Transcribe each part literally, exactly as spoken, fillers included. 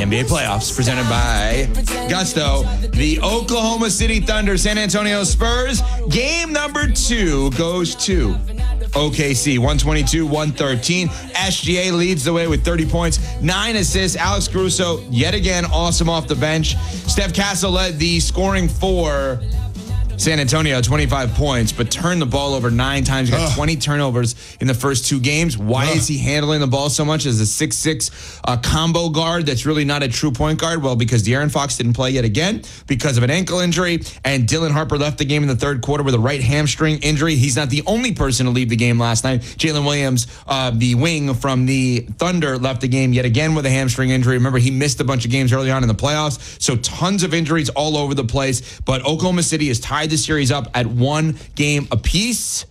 N B A playoffs presented by Gusto. The Oklahoma City Thunder, San Antonio Spurs. Game number two goes to O K C, one twenty-two one thirteen. S G A leads the way with thirty points, nine assists. Alex Caruso, yet again, awesome off the bench. Steph Castle led the scoring for San Antonio, twenty-five points, but turned the ball over nine times. He got Ugh. twenty turnovers in the first two games. Why Ugh. is he handling the ball so much as a six six uh, combo guard that's really not a true point guard? Well, because De'Aaron Fox didn't play yet again because of an ankle injury, and Dylan Harper left the game in the third quarter with a right hamstring injury. He's not the only person to leave the game last night. Jalen Williams, uh, the wing from the Thunder, left the game yet again with a hamstring injury. Remember, he missed a bunch of games early on in the playoffs, so tons of injuries all over the place. But Oklahoma City is tied the series up at one game apiece.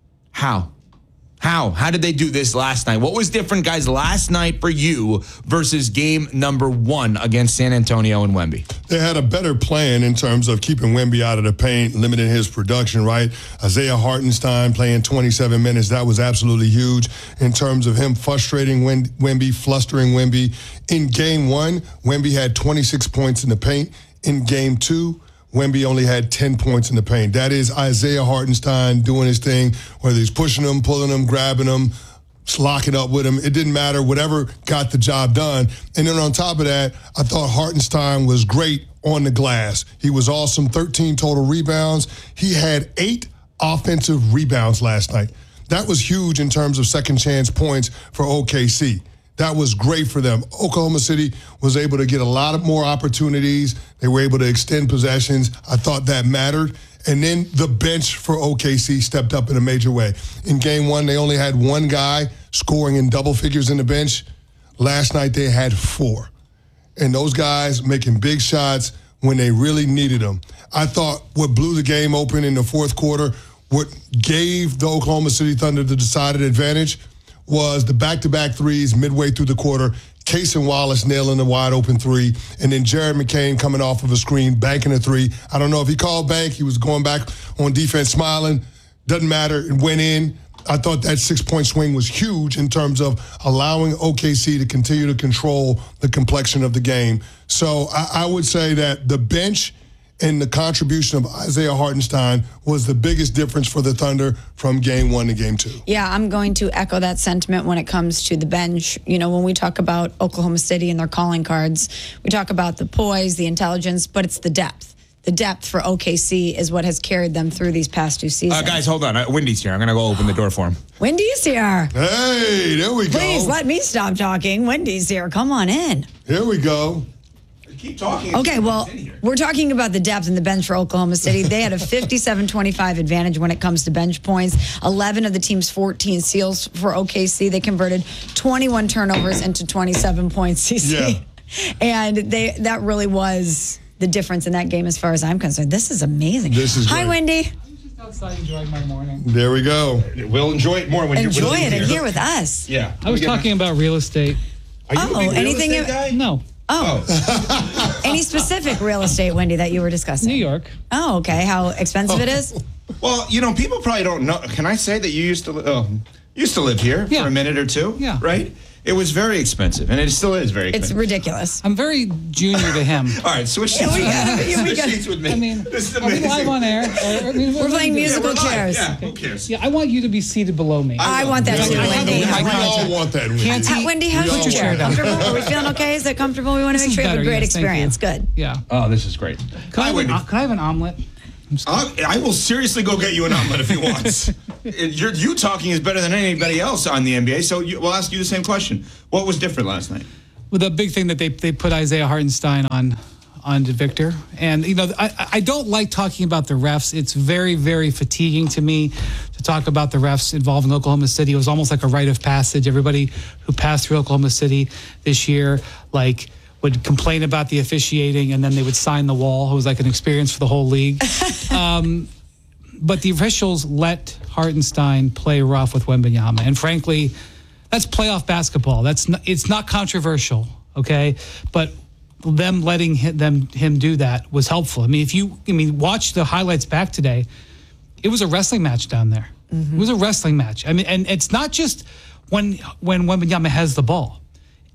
How? How? How did they do this last night? What was different, guys, last night for you versus game number one against San Antonio and Wemby? They had a better plan in terms of keeping Wemby out of the paint, limiting his production, right? Isaiah Hartenstein playing twenty-seven minutes. That was absolutely huge in terms of him frustrating Wemby, flustering Wemby. In game one, Wemby had twenty-six points in the paint. In game two, Wemby only had ten points in the paint. That is Isaiah Hartenstein doing his thing, whether he's pushing him, pulling him, grabbing him, locking up with him. It didn't matter. Whatever got the job done. And then on top of that, I thought Hartenstein was great on the glass. He was awesome, thirteen total rebounds. He had eight offensive rebounds last night. That was huge in terms of second chance points for O K C. That was great for them. Oklahoma City was able to get a lot of more opportunities. They were able to extend possessions. I thought that mattered. And then the bench for O K C stepped up in a major way. In game one, they only had one guy scoring in double figures in the bench. Last night, they had four. And those guys making big shots when they really needed them. I thought what blew the game open in the fourth quarter, what gave the Oklahoma City Thunder the decided advantage, was the back-to-back threes midway through the quarter. Cason Wallace nailing the wide-open three, and then Jared McCain coming off of a screen, banking a three. I don't know if he called bank. He was going back on defense, smiling. Doesn't matter. It went in. I thought that six-point swing was huge in terms of allowing O K C to continue to control the complexion of the game. So I, I would say that the bench and the contribution of Isaiah Hartenstein was the biggest difference for the Thunder from game one to game two. Yeah, I'm going to echo that sentiment when it comes to the bench. You know, when we talk about Oklahoma City and their calling cards, we talk about the poise, the intelligence, but it's the depth. The depth for O K C is what has carried them through these past two seasons. Uh, guys, hold on. Uh, Wendy's here. I'm going to go open the door for him. Wendy's here. Hey, there we go. Please let me stop talking. Wendy's here. Come on in. Here we go. Keep talking. Okay, well, we're talking about the depth in the bench for Oklahoma City. They had a fifty-seven twenty-five advantage when it comes to bench points. eleven of the team's fourteen steals for O K C. They converted twenty-one turnovers into twenty-seven points, C C. Yeah. And they that really was the difference in that game as far as I'm concerned. This is amazing. This is Hi, great. Wendy. I'm just outside enjoying my morning. There we go. We'll enjoy it more when Enjoy you're it here. and here with us. Yeah. I was talking about real estate. Are you Oh, a big real anything estate you- guy? No, Oh. Oh. Any specific real estate, Wendy, that you were discussing? New York. Oh, okay. How expensive it is? Well, you know, people probably don't know. Can I say that you used to li- oh, used to live here Yeah. for a minute or two? Yeah. Right? It was very expensive, and it still is very It's expensive. ridiculous. I'm very junior to him. All right, switch Yeah, seats, we with, got it. Yeah, we switch got it. seats with me. I mean, this is are we amazing. live on air? Or, I mean, what We're are playing we doing? musical Yeah, we're live. chairs. Yeah, who cares? Yeah, I want you to be seated below me. I want that Yeah, too, we all- Wendy. we I all want want that, Wendy. Can't Uh, Wendy, how's We your all chair? want that. Comfortable? Are we feeling okay? Is it comfortable? We want to This make is sure you have a better, great yes, thank you. experience. Good. Yeah. Oh, this is great. Could I, Hi, have Wendy. an, could I have an omelet? I'll, I will seriously go get you an omelet if you want. You're, you talking is better than anybody else on the N B A, so you, we'll ask you the same question. What was different last night? Well, the big thing that they they put Isaiah Hartenstein on on to Victor, and you know I I don't like talking about the refs. It's very very fatiguing to me to talk about the refs involving Oklahoma City. It was almost like a rite of passage. Everybody who passed through Oklahoma City this year, like, would complain about the officiating, and then they would sign the wall. It was like an experience for the whole league. um, but the officials let Hartenstein play rough with Wembanyama, and frankly, that's playoff basketball. That's not, it's not controversial, okay? But them letting him, them him do that was helpful. I mean, if you I mean watch the highlights back today, it was a wrestling match down there. Mm-hmm. It was a wrestling match. I mean, and it's not just when when Wembanyama has the ball.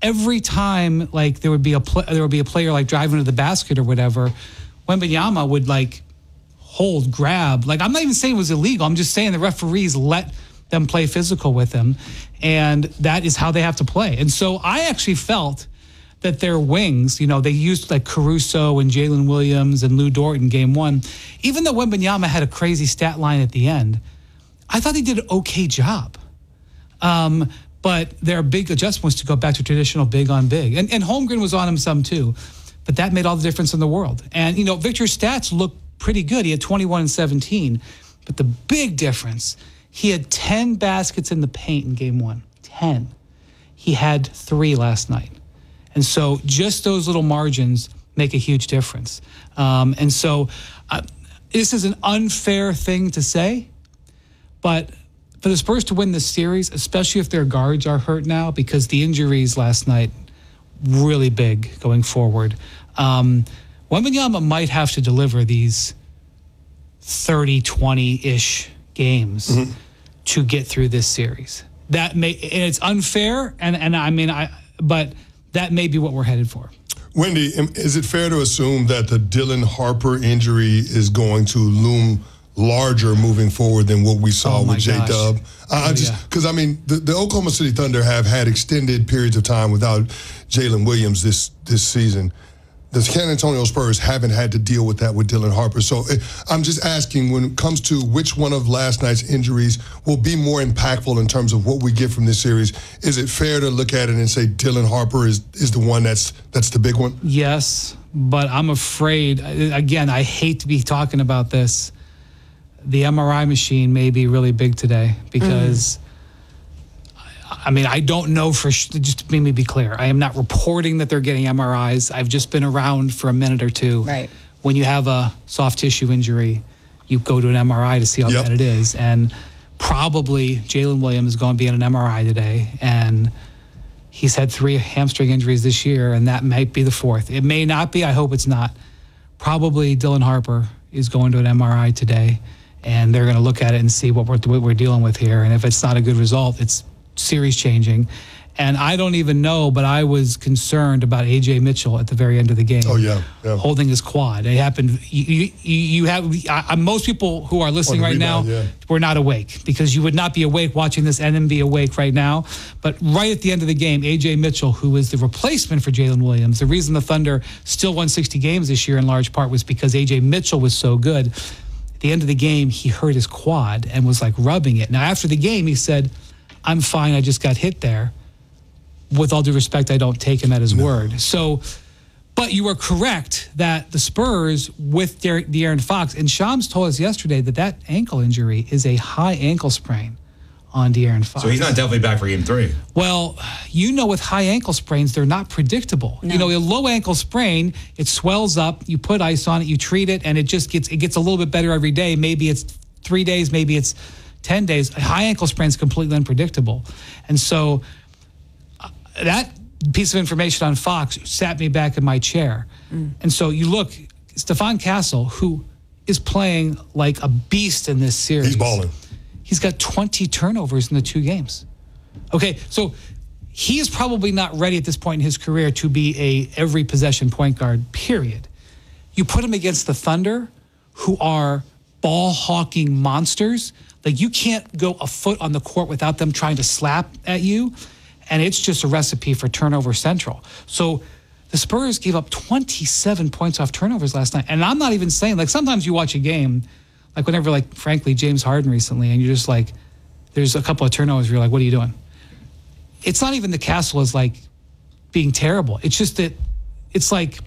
every time like there would be a pl- there would be a player like driving to the basket or whatever, Wembanyama would like hold, grab. Like, I'm not even saying it was illegal. I'm just saying the referees let them play physical with him, and that is how they have to play. And so I actually felt that their wings, you know, they used like Caruso and Jalen Williams and Lou Dort in game one. Even though Wembanyama had a crazy stat line at the end, I thought they did an okay job. Um, but their big adjustment was to go back to traditional big on big. And, and Holmgren was on him some too, but that made all the difference in the world. And, you know, Victor's stats look pretty good. He had twenty-one and seventeen, but the big difference, he had ten baskets in the paint in game one, ten. He had three last night. And so just those little margins make a huge difference. Um, and so uh, this is an unfair thing to say, but for the Spurs to win this series, especially if their guards are hurt now, because the injuries last night, really big going forward. Um, Wembanyama might have to deliver these thirty, twenty-ish games mm-hmm. to get through this series. That may, and it's unfair, and, and I mean, I, but that may be what we're headed for. Wendy, is it fair to assume that the Dylan Harper injury is going to loom larger moving forward than what we saw oh with J-Dub? I oh, just because yeah. I mean the, the Oklahoma City Thunder have had extended periods of time without Jalen Williams this this season. The San Antonio Spurs haven't had to deal with that with Dylan Harper. So I'm just asking, when it comes to which one of last night's injuries will be more impactful in terms of what we get from this series, is it fair to look at it and say Dylan Harper is, is the one that's that's the big one? Yes, but I'm afraid, again, I hate to be talking about this. The M R I machine may be really big today because, mm. I mean, I don't know for sure. Just to be clear, I am not reporting that they're getting M R Is. I've just been around for a minute or two. Right. When you have a soft tissue injury, you go to an M R I to see how yep. bad it is. And probably Jalen Williams is going to be in an M R I today. And he's had three hamstring injuries this year, and that might be the fourth. It may not be. I hope it's not. Probably Dylan Harper is going to an M R I today. And they're going to look at it and see what we're, what we're dealing with here. And if it's not a good result, it's series changing. And I don't even know, but I was concerned about A J Mitchell at the very end of the game. Oh, yeah. yeah. Holding his quad. It happened. You, you, you have I, most people who are listening right rebound, now yeah. were not awake, because you would not be awake watching this and then be awake right now. But right at the end of the game, A J Mitchell, who was the replacement for Jalen Williams, the reason the Thunder still won sixty games this year in large part was because A J Mitchell was so good. At the end of the game, he hurt his quad and was like rubbing it. Now, after the game, he said, I'm fine, I just got hit there. With all due respect, I don't take him at his no. word. So, but you are correct that the Spurs with Der- De'Aaron Fox, and Shams told us yesterday that that ankle injury is a high ankle sprain on De'Aaron Fox. So he's not definitely back for game three. Well, you know, with high ankle sprains, they're not predictable. No. You know, a low ankle sprain, it swells up, you put ice on it, you treat it, and it just gets it gets a little bit better every day. Maybe it's three days, maybe it's ten days. A high ankle sprain is completely unpredictable. And so uh, that piece of information on Fox sat me back in my chair. Mm. And so you look, Stephon Castle, who is playing like a beast in this series. He's balling. He's got twenty turnovers in the two games. Okay, so he is probably not ready at this point in his career to be a every possession point guard, period. You put him against the Thunder, who are ball hawking monsters. Like, you can't go a foot on the court without them trying to slap at you, and it's just a recipe for turnover central. So the Spurs gave up twenty-seven points off turnovers last night. And I'm not even saying, like, sometimes you watch a game, like whenever, like, frankly, James Harden recently, and you're just like, there's a couple of turnovers, you're like, what are you doing? It's not even the Castle is, like, being terrible. It's just that it's like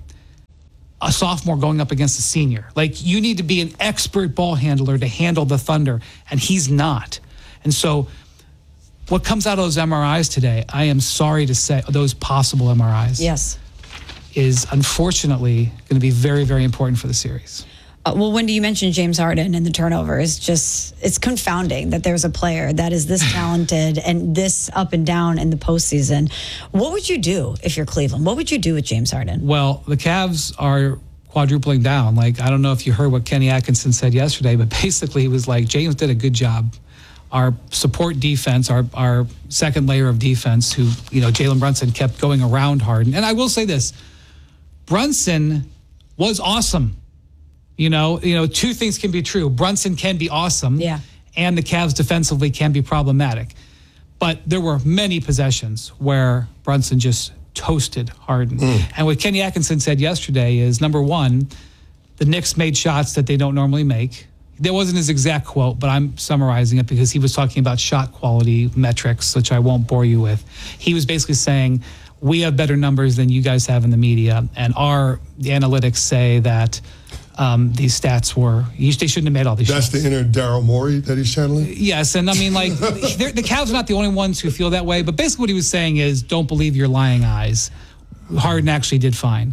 a sophomore going up against a senior. Like, you need to be an expert ball handler to handle the Thunder, and he's not. And so what comes out of those M R Is today, I am sorry to say, those possible M R Is. Yes. Is unfortunately going to be very, very important for the series. Uh, well, Wendy, you mentioned James Harden and the turnover. It's just, it's confounding that there's a player that is this talented and this up and down in the postseason. What would you do if you're Cleveland? What would you do with James Harden? Well, the Cavs are quadrupling down. Like, I don't know if you heard what Kenny Atkinson said yesterday, but basically he was like, James did a good job our support defense, our our second layer of defense, who, you know, Jalen Brunson kept going around Harden. And I will say this, Brunson was awesome. You know, you know, two things can be true. Brunson can be awesome. Yeah. And the Cavs defensively can be problematic. But there were many possessions where Brunson just toasted Harden. Mm. And what Kenny Atkinson said yesterday is, number one, the Knicks made shots that they don't normally make. That wasn't his exact quote, but I'm summarizing it because he was talking about shot quality metrics, which I won't bore you with. He was basically saying, we have better numbers than you guys have in the media, and our the analytics say that um, these stats were, they shouldn't have made all these That's shots. the inner Daryl Morey that he's channeling? Yes, and I mean, like, the Cavs are not the only ones who feel that way, but basically what he was saying is, don't believe your lying eyes. Harden actually did fine.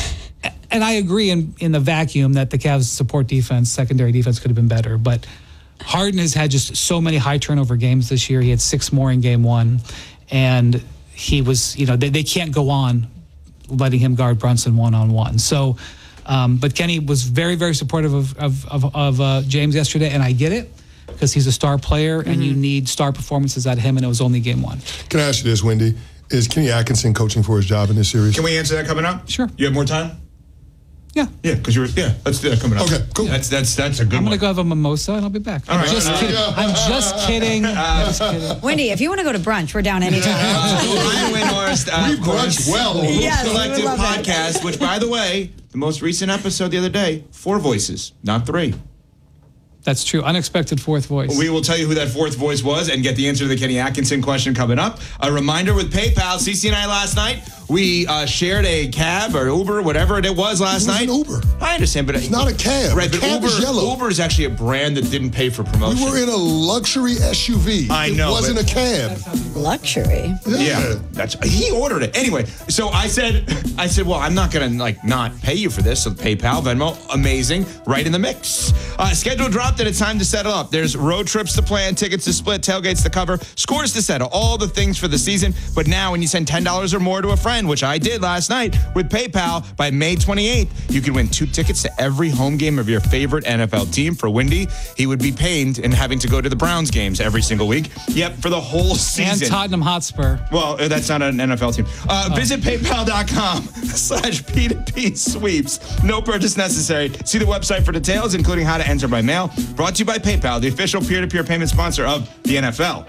And I agree in, in the vacuum that the Cavs' support defense, secondary defense could have been better, but Harden has had just so many high turnover games this year. He had six more in game one, and he was, you know, they, they can't go on letting him guard Brunson one-on-one. So, um, but Kenny was very, very supportive of, of, of, of uh, James yesterday, and I get it, because he's a star player, and mm-hmm. you need star performances out of him, and it was only game one. Can I ask you this, Wendy? Is Kenny Atkinson coaching for his job in this series? Can we answer that coming up? Sure. You have more time? Yeah. Yeah, because you're, yeah, let's do that coming up. Okay, cool. That's that's that's a good I'm one. going to go have a mimosa, and I'll be back. All I'm right. just Uh, kidding. yeah. I'm just kidding. I'm just kidding. Wendy, if you want to go to brunch, we're down anytime. Ryan Windhorst, uh, We of course, brunch well. Hoops Yes, we Collective love it. podcast, which, by the way, the most recent episode the other day, four voices, not three. That's true. Unexpected fourth voice. We will tell you who that fourth voice was and get the answer to the Kenny Atkinson question coming up. A reminder with PayPal, Cece and I last night, we uh, shared a cab or Uber, whatever it was last It was night. an Uber. I understand, but It's not a cab. Right, A but cab Uber, is yellow. Uber is actually a brand that didn't pay for promotion. We were in a luxury S U V. I it know, wasn't but- a cab. Luxury. Yeah, that's he ordered it anyway. So I said, I said, well, I'm not gonna like not pay you for this. So PayPal, Venmo, amazing, right in the mix. Uh, schedule dropped and it's time to settle up. There's road trips to plan, tickets to split, tailgates to cover, scores to settle, all the things for the season. But now, when you send ten dollars or more to a friend, which I did last night with PayPal, by May twenty-eighth, you can win two tickets to every home game of your favorite N F L team. For Windy, he would be pained in having to go to the Browns games every single week. Yep, for the whole season. And Tottenham Hotspur. Well, that's not an N F L team. Uh, oh. Visit paypal.com slash P2P sweeps. No purchase necessary. See the website for details, including how to enter by mail. Brought to you by PayPal, the official peer-to-peer payment sponsor of the N F L.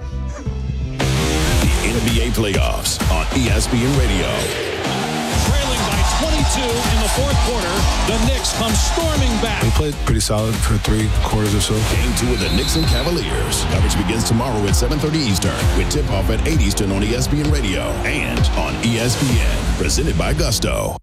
The N B A playoffs on E S P N Radio. Trailing by twenty-two in the fourth quarter, the Knicks come storming back. We played pretty solid for three quarters or so. Game two of the Knicks and Cavaliers. Coverage begins tomorrow at seven thirty Eastern with tip-off at eight Eastern on E S P N Radio and on E S P N. Presented by Gusto.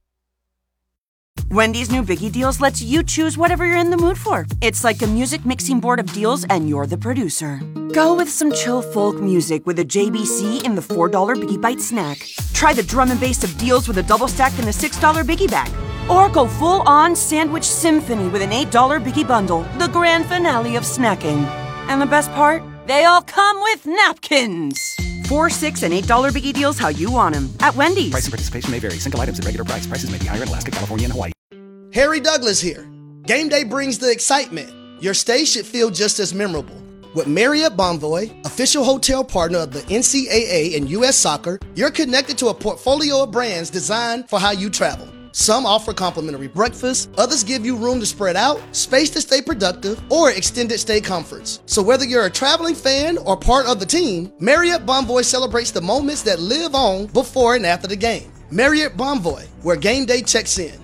Wendy's new Biggie Deals lets you choose whatever you're in the mood for. It's like a music mixing board of deals, and you're the producer. Go with some chill folk music with a J B C in the four dollar Biggie Bite snack. Try the drum and bass of deals with a double stack in the six dollar Biggie Bag. Or go full-on sandwich symphony with an eight dollar Biggie Bundle, the grand finale of snacking. And the best part? They all come with napkins. Four, six, and eight dollar Biggie Deals how you want them at Wendy's. Price and participation may vary. Single items at regular price. Prices may be higher in Alaska, California, and Hawaii. Harry Douglas here. Game day brings the excitement. Your stay should feel just as memorable. With Marriott Bonvoy, official hotel partner of the N C double A and U S Soccer, you're connected to a portfolio of brands designed for how you travel. Some offer complimentary breakfast, others give you room to spread out, space to stay productive, or extended stay comforts. So whether you're a traveling fan or part of the team, Marriott Bonvoy celebrates the moments that live on before and after the game. Marriott Bonvoy, where game day checks in.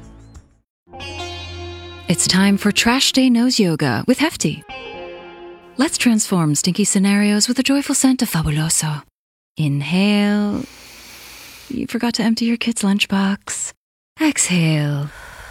It's time for Trash Day Nose Yoga with Hefty. Let's transform stinky scenarios with a joyful scent of Fabuloso. Inhale. You forgot to empty your kid's lunchbox. Exhale.